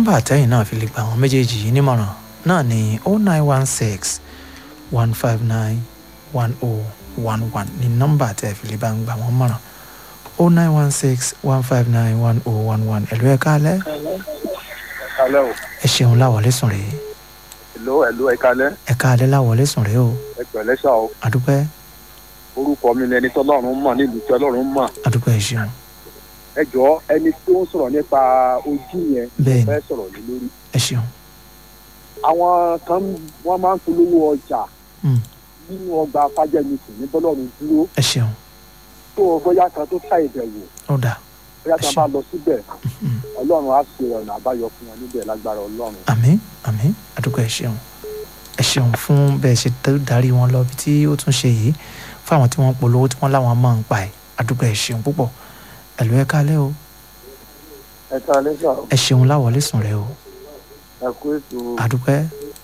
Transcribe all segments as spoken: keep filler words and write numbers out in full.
nọ́mbà tẹ́yìn náà fi lè gba àwọn méjèèjì yìí nímọ̀ràn náà ní oh nine one six one five nine one oh one one ní nọ́mbà tẹ́ fi lè bá ń gbà wọ́n mọ̀ràn oh nine one six one five nine one oh one one. ẹ̀lú ẹ̀ka alẹ́. Alẹ́ o. ẹ ṣeun láwọlé sùn rèé. Hello, hello, ẹ̀ka alẹ́. ẹ̀ka alẹ́ láwọlé sùn rèé o. Ẹ pẹ̀lẹ́ ṣá o. àdúpẹ́. Orúkọ mi ni ẹni tí Ọlọ́run mọ̀ nílùú tí Ọlọ́run mọ̀. àdúpẹ́ ẹ ṣeun. Ẹ jọ̀ọ́ ẹni tí ó ń sọ̀rọ̀ nípa ojú yẹn. Bẹ́ẹ̀ni. Fẹ́ sọ̀rọ̀ lé lórí. ẹ ṣeun. Àwọn kan wọ́n máa ń polówó ọjà Mm. nínú ọgbà Fájẹ́mìsì ní bọ́lọ́run dúró. ẹ ṣeun. Tó o bóyá kan tó ká ìbẹ̀wò. ó dà. Bóyá kan Ẹ bá ṣeun. lọ síbẹ̀. Mm. Ọlọ́run á ṣe ọ̀nà àbáyọ fún wọn níbẹ̀ lágbára Ọlọ́run. àmín àmín àdúpẹ́ ẹ ṣeun. ẹ ṣeun fún bẹ́ẹ̀ ṣe tó darí wọn lọ bí tí ó tún ṣe yìí fún àwọn tí wọ́n polówó tí wọ́n láwọn máa ń pa ẹ̀ àdúpẹ́ ẹ ṣeun púpọ̀. ẹ̀lú ẹ̀ka alẹ́ o. Ẹ̀ka alẹ́ ṣá o. ẹ ṣeun láwọlé sùn rèé o. Ẹ kú ètò. àdúpẹ́.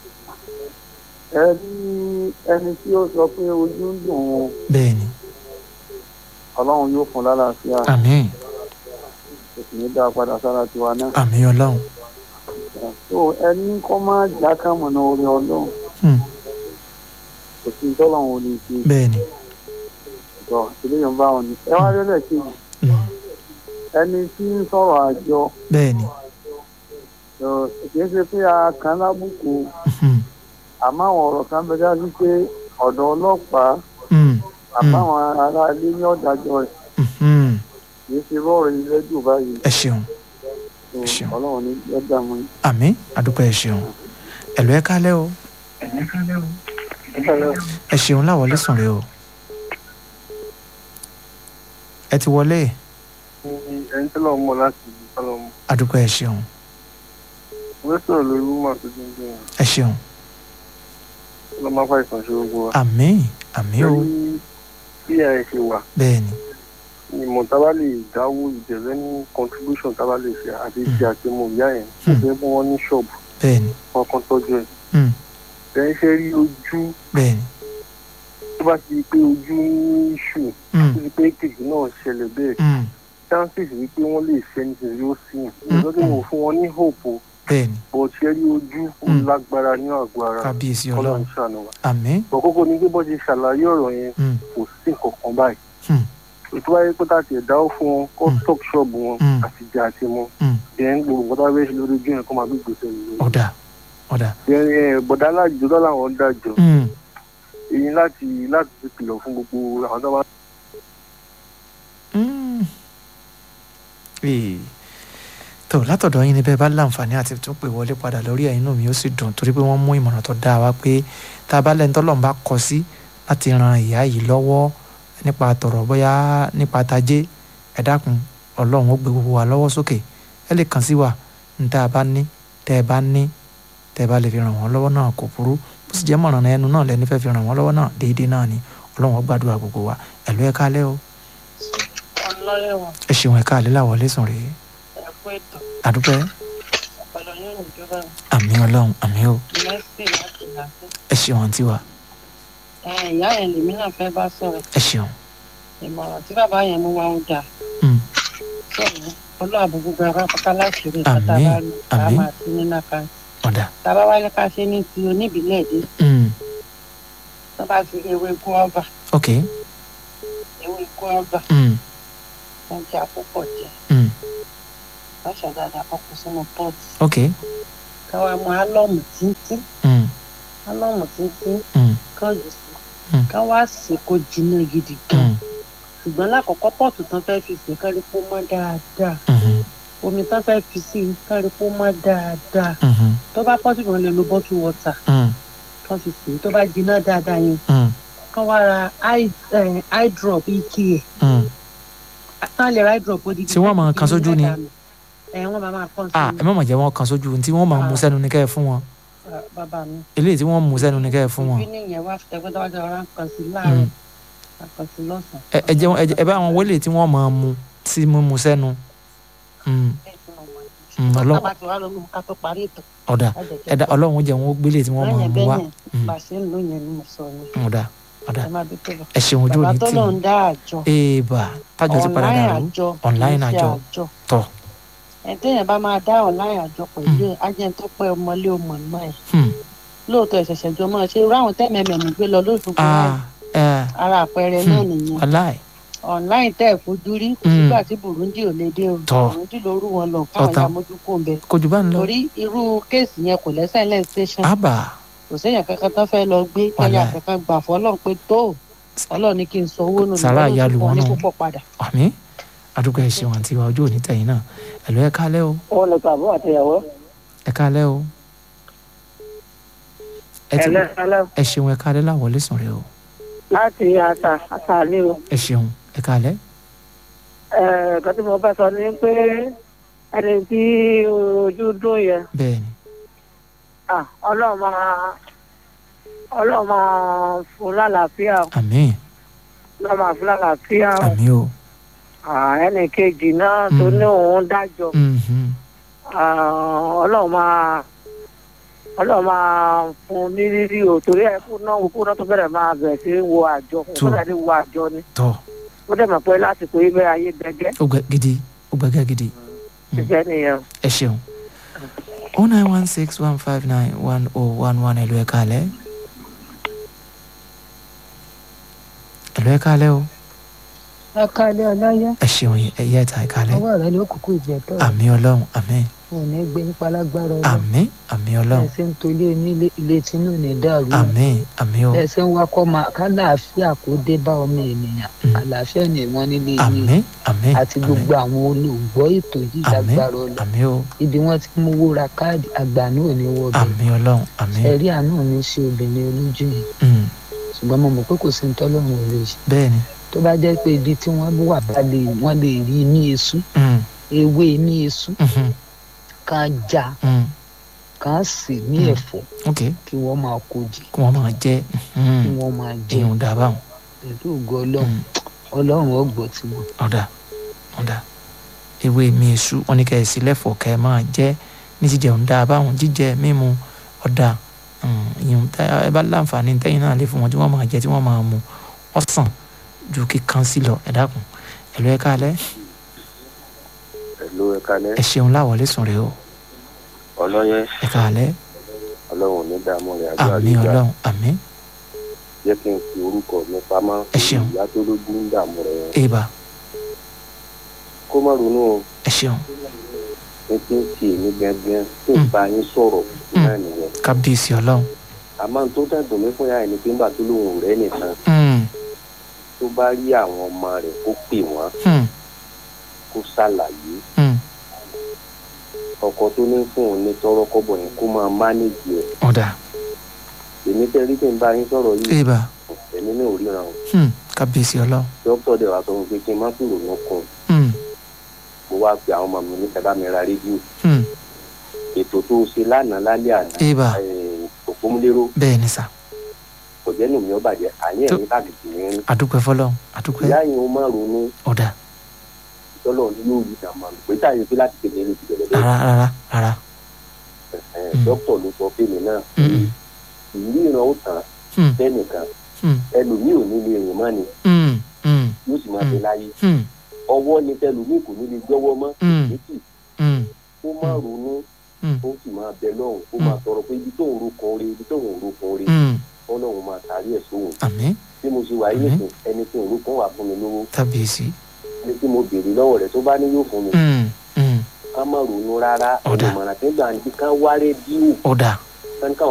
Ẹni ẹni tí ó sọ pé ojú ń dùn ún, bẹ́ẹ̀ ni. Ọlọ́run yóò fún lálàáfíà. àmín Kò sì ní dá a padà sára tiwa náà. àmín ọlọ́run. So ẹni kọ́ máa já kàmọ̀nà orí Ọlọ́run. Hmm. Kò sí tọ́lọ́run ò lè ṣe. bẹ́ẹ̀ ni. Ìtọ́ ìléyàn bá wọn ni. Ẹ wá lélẹ̀ kejì. Hmm. Ẹni tí ń sọ̀rọ̀ àjọ. bẹ́ẹ̀ ni. ọ̀, kì í ṣe pé a kàn lábùkù. Hmm. Àmọ́ àwọn ọ̀rọ̀ kan bẹ dájú pé ọ̀dọ̀ ọlọ́pàá Hmm. àbáwọn ará ilé ní ọ̀dájọ́ rẹ̀. Hmm. Kì í ṣe rọ́ọ̀rọ̀ ilé jù báyìí. ẹ ṣeun. So, ẹ ṣeun. Ọlọ́run ní ẹ̀dá mọ́. àmín àdúpẹ́ ẹ ṣeun. ẹ̀lú ẹ̀ka alẹ́ o. ẹ ṣeun láwọlé sùn rèé o. ẹ ti wọlé. Ẹni tí lọ́ọ́ mọ̀ láti ibi Ọlọ́run. àdúpẹ́ ẹ ṣeun. Wọ́n sọ̀rọ̀ lórí rúmọ̀ tó ti ń dùn. ẹ ṣeun. Ọlọ́run máa fà ìsàn ṣe gbogbo wa. àmín àmín o. Bí ẹ ṣe wà. bẹ́ẹ̀ ni. Ìmọ̀ tá a bá lè dáwó ìjẹ̀lẹ́ ní contribution tá a bá lè ṣe àti ìṣe àti mo ìyá yẹn. Ó fẹ́ fún wọn ní ṣọ́ọ̀bù. bẹ́ẹ̀ ni. Wọ́n kàn tọ́jú ẹ̀. Hmm. Bẹ́ẹ̀ ṣe rí ojú bẹ́ẹ̀ ni. tó bá ti di pé ojú ní ṣù. Hmm. Tó ti pé kejì náà ṣẹlẹ̀ bẹ́ẹ̀. Hmm. Chances wípé wọ́n lè ṣe ní ṣe yóò sí. Ìjọba mo fún wọn ní hope o. bẹ́ẹ̀ ni. Bọ̀ ṣe rí ojú ó Mm. lágbára ní àgọ́ ara. kábíyèsí Ọlọ́run ọlọ́run. ṣàánú wa. àmín. Bọ̀ kókó ni pé bọ́ ṣe ṣàlàyé ọ̀rọ̀ yẹn Hmm. kò sí nǹkan kan báyìí. Hmm. Ètò wáyé pé láti ẹ̀dáwó fún wọn kó Mm. stock shop wọn Mm. àti ìjà àti mọ́. Hmm. Then gbogbo nǹkan tó bá fẹ́ ṣe lórí ojú yẹn kó máa bí gbèsè lórí. ọ̀dà ọ̀dà. Then ẹ, bọ̀dá alájọ tó làwọn dájọ́ Hmm. èyí láti láti fi kìlọ̀ fún gbogbo àwọn tó bá. Mm. Ee. tó látọ̀dọ̀ yín ni bẹ́ẹ̀ bá láǹfààní àti tún pè wọlé padà lórí ẹ̀yin inú mi ó sì dùn torí pé wọ́n mú ìmọ̀ràn tó dáa wá pé tá a bá lẹ́ni tọ́lọ́run bá kọ sí láti ran ìyá yìí lọ́wọ́ nípa tọ̀rọ̀ bóyá nípa tajé ẹ dákun ọlọ́run ó gbé gbogbo wa lọ́wọ́ sókè ẹ lè kàn sí wa ní tá a bá ní tẹ́ ẹ bá ní tẹ́ ẹ bá lè fi ràn wọ́n lọ́wọ́ náà kò burú bó sì jẹ́ mọ̀ràn ẹnu náà lẹ́ni fẹ́ fi ràn wọ́n lọ́wọ́ náà déédéé náà ni ọlọ́run ó gbàdúrà gbogbo wa ẹ̀lú ẹ káalẹ́ o Ọlọ́rẹ̀wọ̀n ẹ ṣeun ẹ káalẹ́ láwọlé sùn rèé ẹ̀kú ètò àdúpẹ́ ọ̀pọ̀lọ yóò ní ìjọba àmì ọlọ́run àmì o mẹ́sì láti láti. ẹ ṣeun àǹtí wa Ìyá yẹn lèmi náà fẹ́ bá sọ̀rọ̀. ẹ ṣeun. Ìmọ̀ràn tí bàbá yẹn mú wa ń dà. Hmm. Sọ̀rọ̀ ọlọ́àbò gbogbo ara pátá láti rí Àmín, ìpátá bá rí ká àmín. máa sí nínú àkáǹtì. ọ̀dà. Tàbá wáyé ká ṣe ní ti oníbìlẹ̀ dé. Hmm. Tó bá ti rí ewé guava, ok. ewé guava, Hmm. wọ́n jẹ́ àpòpọ̀ jẹ. Hmm. Wọ́n ṣàdáadáa kọ́kọ́ sínú pọ́ọ̀tì. ok. Káwa mú álọ́ọ̀mù tíntín, Hmm. álọ́ọ̀mù tíntín Hmm. kan jù sí. Hmm. Káwa sè kó jiná gidi gan. Hmm. Ṣùgbọ́n lákọ̀ọ́kọ́ pọ́ọ̀tù tán fẹ́ fi sè kárí pó mọ́ dáadáa. Hmm. Omi tán fẹ́ fi sí i kárí pó mọ́ dáadáa. Hmm. Tó bá pọ́ọ̀tù kan lè lo bottle water Hmm. kan fi sè é. Tó bá jiná dáadáa yẹn, Hmm. kán wá ra eye eh, eye drop ike ẹ̀. Hmm. Kán lè ra eye drop odidi. Tí wọ́n máa kan sójú ni? Ẹ̀ wọ́n máa máa kàn sí ah ẹ má mà jẹ́ wọn kan sójú tí wọ́n máa mú sẹ́nu ní kẹ́ ẹ fún wọn bàbá mi. eléyìí tí wọ́n mú sẹ́nu ní kẹ́ ẹ fún wọn. Òbí nìyẹn wá tẹgbẹ́ tọ́wọ́ tẹwọ́ rán kan sí láàárọ̀ kan sí lọ́sàn-án. ẹ ẹ jẹ́ wọn- ẹ jẹ́- ẹ bá wọn wọlé tí wọ́n máa mú sí mímú sẹ́nu. Hmm. Hmm. Ọlọ́run Tábà tí wàá lọ mú ká tó parí ètò. ọ̀dà ẹ̀dá ọlọ́run jẹ́ wọn ó gbélé tí wọ́n máa mú wá. Hmm. Bàṣẹ ń lò yẹn ni mo sọ ni. ọ̀dà ọ̀dà Ẹ má bí tó lọ. ẹ ṣeun ojú Bàbá òní tó tì lọ í. ń dá àjọ. èèbà tájọ ti padà Online dàrú àjọ. online kì í ṣe àjọ tọ̀ ẹ̀ téèyàn bá máa dá online àjọ pẹ̀lú ẹ̀ ajẹ́ tó pẹ́ ọmọlé ọmọ náà ẹ̀ Hmm. lóòótọ́ ìṣẹ̀ṣẹ̀ jọ máa ṣe irú àwọn tẹ́mẹ̀mẹ̀mí gbé lọ lóṣogbo Ah, láì eh, ara àpẹẹrẹ náà nìyẹn wàláì. online tẹ́ ẹ̀ fojú rí kò Mm. sígbà tí Burundi ò lè dé o Tọ́. Burundi lórú wọn lọ káwọn Ọ̀tán. ya mójú kó ń bẹ Kò jù bá ń lọ. torí irú kéèsì yẹn kò lẹ́sẹ̀ lẹ́ station Àbà. kò séèyàn kankan tán fẹ́ lọ gbé Wàláì. kẹ́yà kankan gbà fọ́lọ́n pé tó Ọlọ́run ní kí n sọ owó nù Sàrà lọ́wọ́ ìyálù tó fún ọ wọn ní náà. púpọ̀ padà. Àmì. Adúgbò ẹ̀ ṣeun àti ìwà ojú òní tẹ̀yìn náà. Ẹ̀lú ẹ kálẹ́ o. wọn lọ tàbí àtẹyàwó. Ẹ kálẹ́ o. Ẹ ti ẹlẹ́sẹ̀lẹ́ ẹ ṣeun ẹ kálẹ́ láwọlé sùn rẹ o. láti àṣà àṣà ní o. Ẹ ṣeun ẹ kálẹ́. ẹ̀ẹ́dẹ́gbẹ́ tí mo bá sọ ni pé ẹni tí ojú dùn yẹn Bẹ́ẹ̀ni. ah, Ọlọ́run máa Ọlọ́run máa fún lálàáfíà Àmín. Ọlọ́run máa fún lálàáfíà Àmín o. Ah, ẹnì kejì náà tó Mm. ní òun dájọ́ Mhm. Ah, Ọlọ́run máa Ọlọ́run máa fún ní rírí o torí ẹ kú náà kú náà tó bẹ̀rẹ̀ máa bẹ̀rẹ̀ sí wo àjọ Tó. kó bẹ̀rẹ̀ sí wo àjọ ni Tọ́. ó dẹ̀ mọ̀ pé lásìkò ibẹ̀ ayé gbẹgẹ́ Ó gbẹ gidi. Ó gbẹgẹ́ gidi. ti jẹ́ nìyẹn. Ẹ ṣeun. O nine one six one five nine one oh one one ẹ̀lú ẹ kálẹ́. Ẹ̀lú ẹ kálẹ́ o. akalẹ ọláyá Ẹ ṣeun ẹ̀yẹ ẹ̀ta ẹ kálẹ́. ọwọ́ rẹ ló kúkú ìjẹtọ Àmín Ọlọ́run. Àmín. wọn ò ní gbé nípa lágbára Ọlọ́run Àmín. Àmín Ọlọ́run. ẹsẹ ń tolé onílé ilé tinú ní dàrú Àmín. Àmín o. ẹsẹ ń wakọ máa kálàáfíà kó dé bá ọmọ ènìyàn Mm. àlàáfíà ní wọn nílé yìí Àmín. Àmín. àti gbogbo àwọn olùgbọ́ ètò yìí Àmín. lágbára Ọlọ́run Àmín o. ibi wọn ti mú owó ra káàdì àgbà náà ò ní wọbẹ Àmín Ọlọ́run. Àmín. ẹrí àánú mi sí obìnrin olójú yìí Mm. ṣùgbọ́n mo mọ̀ pé kò sí ní tọ́lọ́run ò lè ṣe Bẹ́ẹ̀ni. tó bá jẹ́ pé ibi tí wọ́n wà bá lè wọ́n lè rí ní esú Mm. ewé ní esú Mhm. kan já Mm. kan sì ní Mm. ẹ̀fọ́ Ok. kí wọ́n máa kó jẹ Kí wọ́n máa jẹ́. kí wọ́n máa jẹ Ìyún dábàá. pẹ̀lú ògo Ọlọ́run Ọlọ́run ọgbọ tí wọn. Ọ̀dà. Ọ̀dà. Ewé mi èṣù wọn ní kẹ́ ẹ sí lẹ́fọ̀ọ́ kẹ́ ẹ máa jẹ́ ní jíjẹ ń dáa báwọn jíjẹ mímu ọ̀dà. Ìyún ẹ bá láǹfààní tẹ́yìn náà lè fún wọn tí wọ́n máa jẹ tí wọ́n máa mu ọ̀sán ju kíkan sí lọ ẹ dákun. Ẹ̀lú ẹ kálẹ́. ẹ̀lú ẹ̀ka ní Ẹ ṣeun láwọlé sùn rẹ o. ọlọ́yẹ Ẹ kálẹ́. ọlọ́run ní dààmú rẹ̀ àjọ Àmín àríjà Ọlọ́run. Àmín. jẹ́ kí n fi orúkọ mi pamọ́ Ẹ ṣeun. ìyá tó lójú ń dààmú rẹ̀ Eba. kó má ronú o Ẹ ṣeun. ní kí n fi èmi gẹ́gẹ́ tó Mm. bá yín sọ̀rọ̀ náà nìyẹn Kábíyèsí Ọlọ́run. àmọ́ tó dàgbò mí fún yàrá ẹni pé nígbà tó lóun rẹ̀ nìkan Mm. tó bá rí àwọn ọmọ rẹ̀ kó pè wọ́n Mm. kó ṣàlàyé Mm. ọkọ tó ní fún òun ní tọrọ kọ́bọ̀ yẹn kó máa mánéjì ẹ̀ Ọ̀dà. èmi tẹ́ rí pé n bá yín sọ̀rọ̀ yìí Eba. èmi ní òríran o Mm. Kábíyèsí Ọlọ́run. dókítà dẹ̀ wá sọ fún mi pé kí n má fi ròyìn kún Mm. mo wá pe àwọn ọmọ mi ní ẹ bá mi ra rédíò Mm. ètò tó o ṣe lánàá lálẹ́ àná Eba. eh, òpómúlérò Bẹ́ẹ̀ ni sà. kò jẹ́ nùmí ó bàjẹ́ àní Tó- ẹ̀mí káàkiri ní rí Adúpẹ́ fọlọ́run. Adúpẹ́. ìyá yìí ó má ronú Ọ̀dà. tọ́lọ̀ ní yóò rí ìdààmú àlù pé táyé pé láti tẹ̀lé ní ìbẹ̀rẹ̀ bẹ́ẹ̀ Rárá rárá rárá. Eh, Mm. dókítà ló sọ fún mi náà Mm. ìlú ìran ó tàn Mm. fẹ́nìkan Mm. ẹlòmíì ò ní lè rìn mọ́ ni Mm. Mm. yóò sì máa Mm. fi láyé Mm. ọwọ́ ni tẹlòmíì kò ní lè gbọ́wọ́ mọ́ Mm. létí Mm. kó má Mm. ronú Mm. ó sì máa bẹ lọ́hùn kó Mm. máa tọrọ pé ibi tóun rokun rí ibi tóun rokun rí Mm. ọlọ́run máa tàrí ẹ̀ sóhun Àmín. bí mo ṣe wà yí Àmín. nìkan ẹni tí òun rokun wà fún mi lówó Kábíyèsí. ẹni tí mo béèrè lọ́wọ́ rẹ̀ tó bá ní yóò fún mi Mm. Mm. ká má ronú rárá Ọ̀dà. ìmọ̀ràn tí gbà ní ká wá rédíò Ọ̀dà. ká ní káwọn